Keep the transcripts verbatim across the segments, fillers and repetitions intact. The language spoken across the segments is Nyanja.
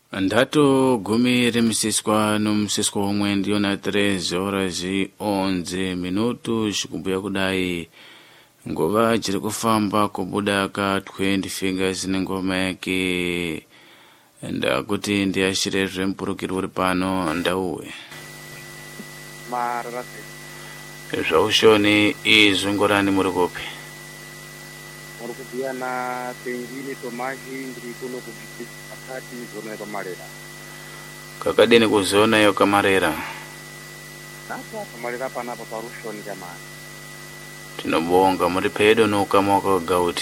Ndato gumi rimsiswa numsiswa umwe ndiyo na treze horas e onze minutos kumbuya kudai ngova chiri kufamba kubudaka twenty fingers nengoma yake ndakuti ndiashire zvempurukiro uri pano ndauwe mararase zvaushoni izvingorani muri kupi muri kubhuya napengine tomaji ndiri kuno kubvisa pakati zona yekamarera kakadini kuzona yekamarera napa kamarera panapa parushoni kamani tinobonga muri pedo noukama wakagauti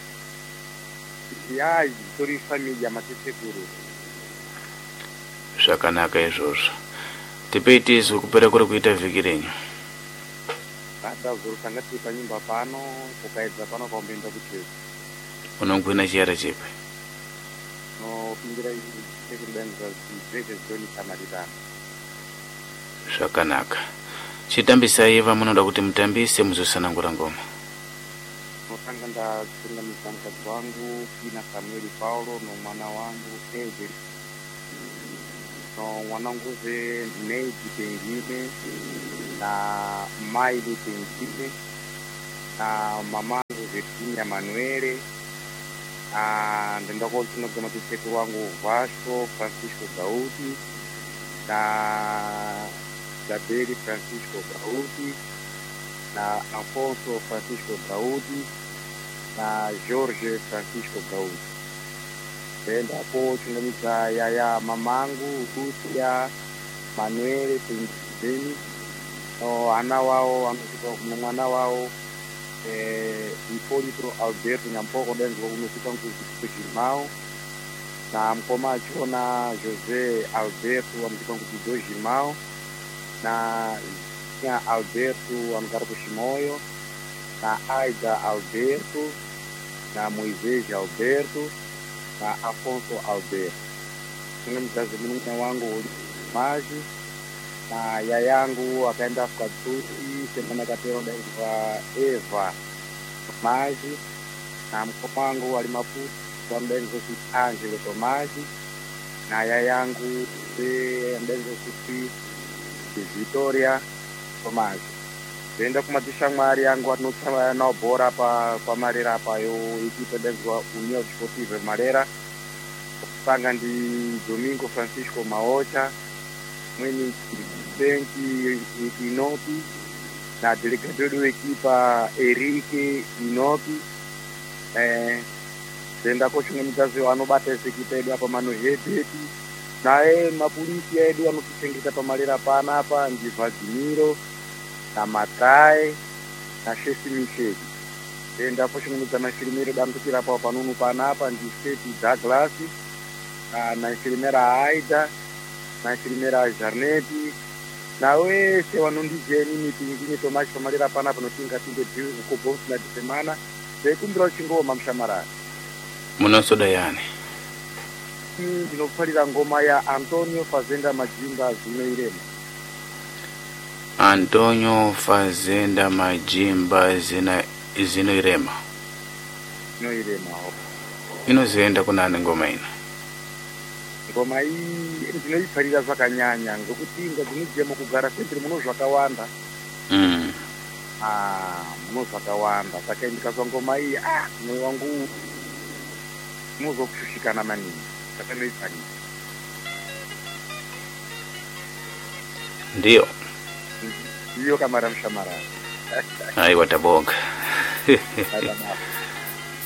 yayi tori family yamatesekuru zvakanaka izvozvo tipei izvo kupera kuri kuita vhiki renyu atazorusanga tiri panyumba pano kukaedza pano kaumboenda kuchezo unongwina chiyara chipi nopindira sekudanza zvese zoni kamarirano zvakanaka chitambisai vamunoda kuti mutambise muzosanangura ngoma notanga ndatungamisa mukadzi wangu Pina Samueli Paulo nomwana wangu Ever no mwananguze Neji Pengine na Maili Pengine na mamangu Virginia Manuele na ndenda kotunogama tisekuru wangu Vasco Francisco Daudi na Zabeli Francisco Daudi na Afonso Francisco Daudi na Jorge Francisco Daudi. Tenda po chungamisa yaya mamangu Lucia Manuel Pengini no ana wao amefika mwana wao eh Hipólito Alberto Nyampoko denzo umefika kujimao na mkoma achona José Alberto amefika kujimao na ya Alberto amkara kushimoyo na Aida Alberto na Moisés Alberto na Afonso Alberto. Kuna mzazi mwingine wangu Maji na yayangu akaenda kwa tuti semana katero kwa Eva Maji na mkoma wangu alimapu kwa mdenzo si Angelo Tomaji na yayangu e mdenzo si Victoria Tomaji. Tenda kumatisha mwari yangu anotsama na bora pa kwa marera pa yo ikipendezwa União Desportiva Marera kupanga ndi Domingo Francisco Maocha mweni Benki Inoti na delegado do equipa Erique Inoti eh tenda kochunga mtazi anobata ekipa yedu hapa mano hedeti na eh mapolisi yedu anokuchengeta pa marera pana hapa ndi Vladimiro na Matai na Shesi Micheli. Tenda pochungumiza mafilimiro damtukira pa panunu panapa ndi Seti Douglas na filimera Aida na filimera Jarneti na wese wanondijeni mipingine tomashi pamalira panapa notinga tinde biu ukobosi na disemana zekumbira chingoma mshamarani munosoda yani ndinopfarira ngoma ya Antonio Fazenda Majimba Zinoirema. Antonio Fazenda Majimba zina Zinoirema. Zinoirema. Inozoenda kunani ngoma ino? Ngoma iyi ndinoipfarira zvakanyanya ngokuti ngadzimujemo kugara sentri muno zvakawanda. Mm. Ah, muno zvakawanda. Saka ndikazwa ngoma iyi ah mwoyo wangu unozokushushikana maningi. Saka ndinoipfarira. Ndio. Iyo kamara mshamara. Hai watabonga.